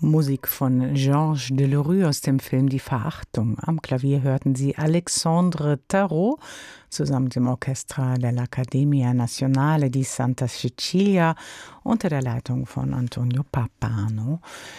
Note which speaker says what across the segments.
Speaker 1: Musik von Georges Delerue aus dem Film Die Verachtung. Am Klavier hörten Sie Alexandre Tarot zusammen mit dem Orchestra dell'Accademia Nazionale di Santa Cecilia unter der Leitung von Antonio Pappano.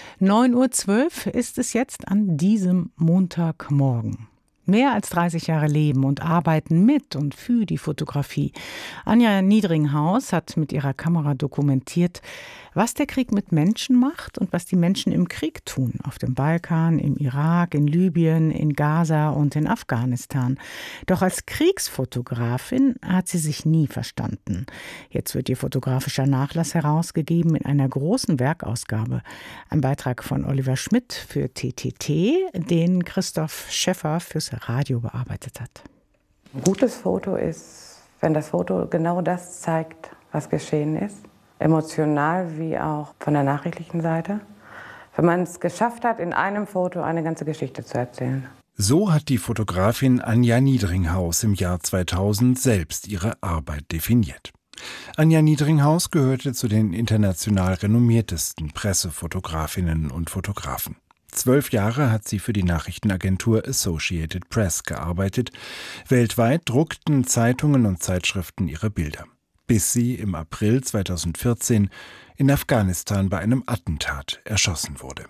Speaker 1: 9:12 Uhr ist es jetzt an diesem Montagmorgen. Mehr als 30 Jahre Leben und Arbeiten mit und für die Fotografie. Anja Niedringhaus hat mit ihrer Kamera dokumentiert, was der Krieg mit Menschen macht und was die Menschen im Krieg tun. Auf dem Balkan, im Irak, in Libyen, in Gaza und in Afghanistan. Doch als Kriegsfotografin hat sie sich nie verstanden. Jetzt wird ihr fotografischer Nachlass herausgegeben in einer großen Werkausgabe. Ein Beitrag von Oliver Schmidt für TTT, den Christoph Schäffer fürs Radio bearbeitet hat.
Speaker 2: Ein gutes Foto ist, wenn das Foto genau das zeigt, was geschehen ist. Emotional wie auch von der nachrichtlichen Seite. Wenn man es geschafft hat, in einem Foto eine ganze Geschichte zu erzählen.
Speaker 3: So hat die Fotografin Anja Niedringhaus im Jahr 2000 selbst ihre Arbeit definiert. Anja Niedringhaus gehörte zu den international renommiertesten Pressefotografinnen und Fotografen. 12 Jahre hat sie für die Nachrichtenagentur Associated Press gearbeitet. Weltweit druckten Zeitungen und Zeitschriften ihre Bilder. Bis sie im April 2014 in Afghanistan bei einem Attentat erschossen wurde.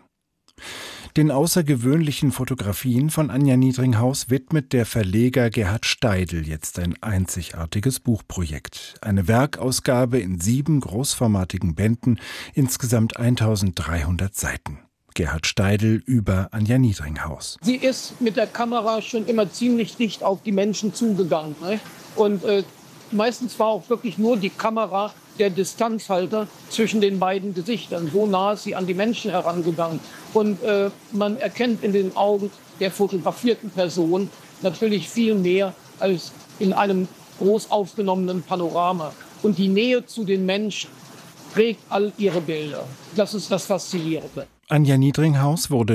Speaker 3: Den außergewöhnlichen Fotografien von Anja Niedringhaus widmet der Verleger Gerhard Steidl jetzt ein einzigartiges Buchprojekt. Eine Werkausgabe in 7 großformatigen Bänden, insgesamt 1300 Seiten. Gerhard Steidl über Anja Niedringhaus.
Speaker 4: Sie ist mit der Kamera schon immer ziemlich dicht auf die Menschen zugegangen. Ne? Und meistens war auch wirklich nur die Kamera der Distanzhalter zwischen den beiden Gesichtern. So nah ist sie an die Menschen herangegangen. Und man erkennt in den Augen der fotografierten Person natürlich viel mehr als in einem groß aufgenommenen Panorama. Und die Nähe zu den Menschen prägt all ihre Bilder. Das ist das Faszinierende.
Speaker 3: Anja Niedringhaus wurde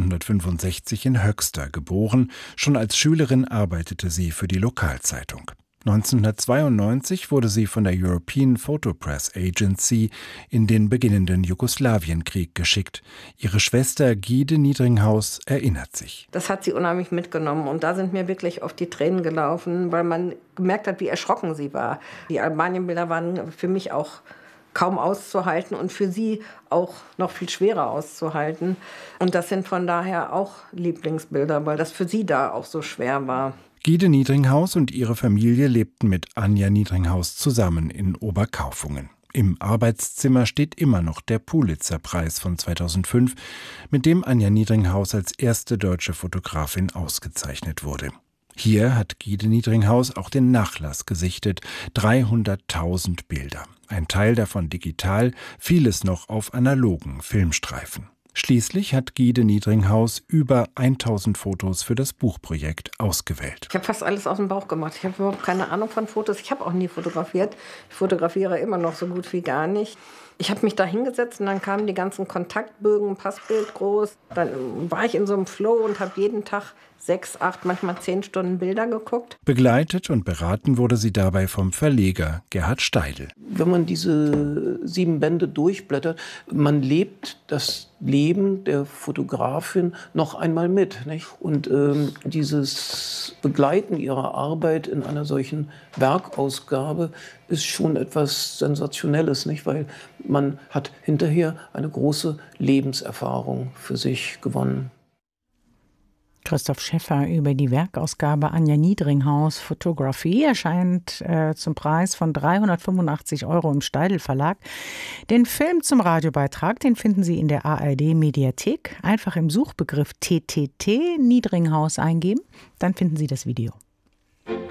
Speaker 3: 1965 in Höxter geboren. Schon als Schülerin arbeitete sie für die Lokalzeitung. 1992 wurde sie von der European Photo Press Agency in den beginnenden Jugoslawienkrieg geschickt. Ihre Schwester Gide Niedringhaus erinnert sich.
Speaker 5: Das hat sie unheimlich mitgenommen und da sind mir wirklich oft die Tränen gelaufen, weil man gemerkt hat, wie erschrocken sie war. Die Albanienbilder waren für mich auch kaum auszuhalten und für sie auch noch viel schwerer auszuhalten. Und das sind von daher auch Lieblingsbilder, weil das für sie da auch so schwer war.
Speaker 3: Gide Niedringhaus und ihre Familie lebten mit Anja Niedringhaus zusammen in Oberkaufungen. Im Arbeitszimmer steht immer noch der Pulitzer-Preis von 2005, mit dem Anja Niedringhaus als erste deutsche Fotografin ausgezeichnet wurde. Hier hat Gide Niedringhaus auch den Nachlass gesichtet, 300.000 Bilder. Ein Teil davon digital, vieles noch auf analogen Filmstreifen. Schließlich hat Gide Niedringhaus über 1000 Fotos für das Buchprojekt ausgewählt.
Speaker 5: Ich habe fast alles aus dem Bauch gemacht. Ich habe überhaupt keine Ahnung von Fotos. Ich habe auch nie fotografiert. Ich fotografiere immer noch so gut wie gar nicht. Ich habe mich da hingesetzt und dann kamen die ganzen Kontaktbögen, Passbild groß. Dann war ich in so einem Flow und habe jeden Tag 6, 8, manchmal 10 Stunden Bilder geguckt.
Speaker 3: Begleitet und beraten wurde sie dabei vom Verleger Gerhard Steidl.
Speaker 4: Wenn man diese 7 Bände durchblättert, man lebt das Leben der Fotografin noch einmal mit. Nicht? Und dieses Begleiten ihrer Arbeit in einer solchen Werkausgabe ist schon etwas Sensationelles, nicht? Weil man hat hinterher eine große Lebenserfahrung für sich gewonnen.
Speaker 1: Christoph Schäffer über die Werkausgabe Anja Niedringhaus Photography erscheint zum Preis von 385 € im Steidl Verlag. Den Film zum Radiobeitrag, den finden Sie in der ARD Mediathek. Einfach im Suchbegriff TTT Niedringhaus eingeben, dann finden Sie das Video.